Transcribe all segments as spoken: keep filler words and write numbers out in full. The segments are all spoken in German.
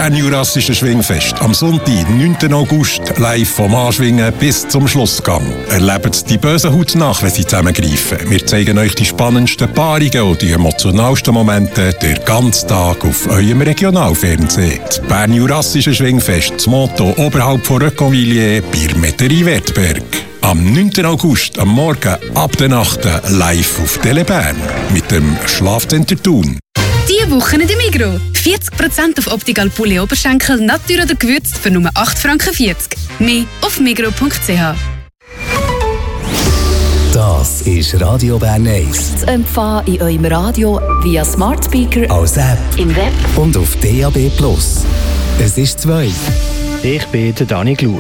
Bernjurassische Schwingfest. Am Sonntag, neunten August, live vom Anschwingen bis zum Schlussgang. Erlebt die bösen Haut nach, wenn sie zusammengreifen. Wir zeigen euch die spannendsten Paarungen und die emotionalsten Momente den ganzen Tag auf eurem Regionalfernsehen. Das Bernjurassische Schwingfest, das Motto oberhalb von Röcconvilliers, bei Metterie Wertberg. Am neunten August, am Morgen, ab der Nacht, live auf Tele Bern mit dem Schlafcenter Thun. Diese Woche in der Migros. vierzig Prozent auf Optical Pulli Oberschenkel, Natur oder gewürzt für nur acht Franken vierzig. Mehr auf migros punkt c h. Das ist Radio Bern eins. Zu empfangen in eurem Radio via Smart Speaker, als App, im Web und auf D A B plus. Es ist zwei. Ich bin der Dani Glur.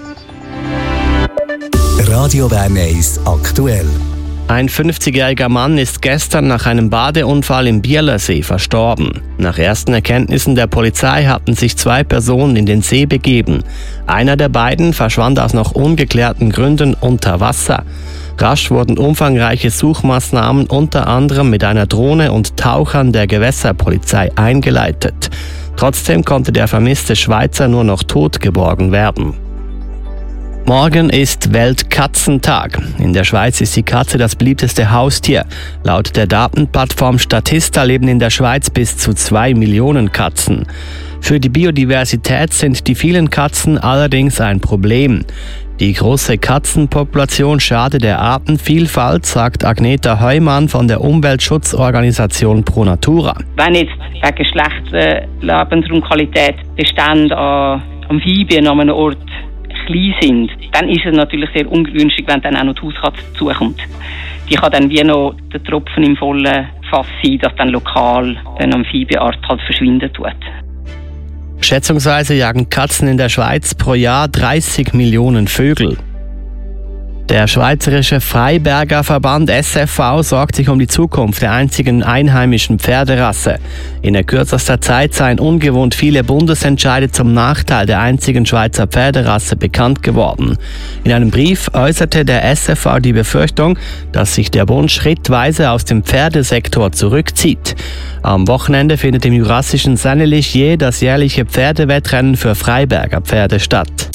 Radio Bern eins aktuell. Ein fünfzigjähriger Mann ist gestern nach einem Badeunfall im Bielernsee verstorben. Nach ersten Erkenntnissen der Polizei hatten sich zwei Personen in den See begeben. Einer der beiden verschwand aus noch ungeklärten Gründen unter Wasser. Rasch wurden umfangreiche Suchmaßnahmen unter anderem mit einer Drohne und Tauchern der Gewässerpolizei eingeleitet. Trotzdem konnte der vermisste Schweizer nur noch tot geborgen werden. Morgen ist Weltkatzentag. In der Schweiz ist die Katze das beliebteste Haustier. Laut der Datenplattform Statista leben in der Schweiz bis zu zwei Millionen Katzen. Für die Biodiversität sind die vielen Katzen allerdings ein Problem. Die große Katzenpopulation schade der Artenvielfalt, sagt Agneta Heumann von der Umweltschutzorganisation Pro Natura. Wenn jetzt wegen schlechter Lebensraumqualität Bestände an Amphibien an einem Ort klein sind, dann ist es natürlich sehr ungünstig, wenn dann auch noch die Hauskatze dazukommt. Die kann dann wie noch der Tropfen im vollen Fass sein, dass dann lokal eine Amphibienart halt verschwinden tut. Schätzungsweise jagen Katzen in der Schweiz pro Jahr dreißig Millionen Vögel. Der Schweizerische Freiberger Verband S F V sorgt sich um die Zukunft der einzigen einheimischen Pferderasse. In der kürzester Zeit seien ungewohnt viele Bundesentscheide zum Nachteil der einzigen Schweizer Pferderasse bekannt geworden. In einem Brief äußerte der S F V die Befürchtung, dass sich der Bund schrittweise aus dem Pferdesektor zurückzieht. Am Wochenende findet im jurassischen Saint-Lichier das jährliche Pferdewettrennen für Freiberger Pferde statt.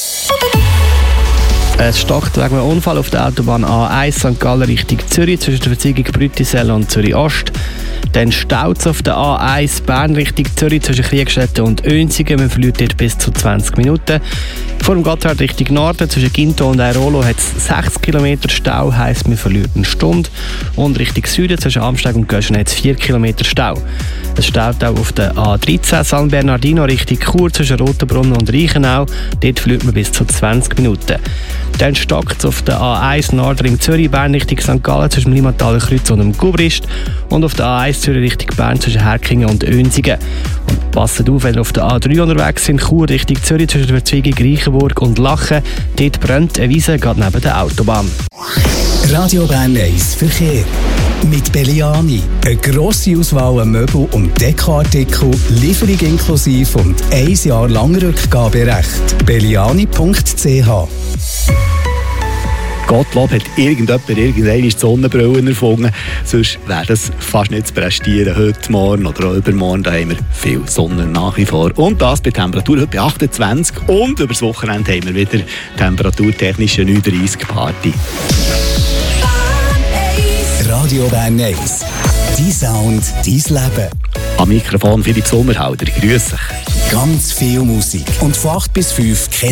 Es stockt wegen einem Unfall auf der Autobahn A eins Sankt Gallen Richtung Zürich zwischen der Verzweigung Brütisel und Zürich Ost. Dann staut es auf der A eins Bern Richtung Zürich zwischen Kriegstätten und Oensigen. Man verliert dort bis zu zwanzig Minuten. Vor dem Gotthard Richtung Norden zwischen Ginto und Airolo hat es sechs Kilometer Stau, heisst man verliert eine Stunde. Und Richtung Süden zwischen Amsteg und Göschen hat es vier Kilometer Stau. Es staut auch auf der A dreizehn San Bernardino Richtung Chur zwischen Rotenbrunnen und Reichenau. Dort verliert man bis zu zwanzig Minuten. Dann stockt es auf der A eins Nordring Zürich Bern Richtung Sankt Gallen zwischen dem Limmataler Kreuz und dem Gubrist. Und auf der A eins Zürich Richtung Bern zwischen Herkingen und Oensigen. Und passt auf, wenn ihr auf der A drei unterwegs sind, Chur Richtung Zürich zwischen der Verzweigung Reichenburg und Lachen. Dort brennt eine Wiese gerade neben der Autobahn. Radio Bern eins Verkehr. Mit Belliani. Eine grosse Auswahl an Möbel- und Dekoartikel, Lieferung inklusive und ein Jahr lang Rückgaberecht. belliani punkt c h. Gottlob hat irgendjemand irgendeine Sonnenbrille erfunden. Sonst wäre das fast nicht zu prestieren. Heute Morgen oder auch übermorgen da haben wir viel Sonne nach wie vor. Und das bei Temperatur heute bei achtundzwanzig. Und über das Wochenende haben wir wieder temperaturtechnische neununddreissig Party. Radio Bern eins. Dein Sound, dein Leben. Am Mikrofon Philipp Sommerhalder. Grüß dich. Ganz viel Musik. Und von acht bis fünf kein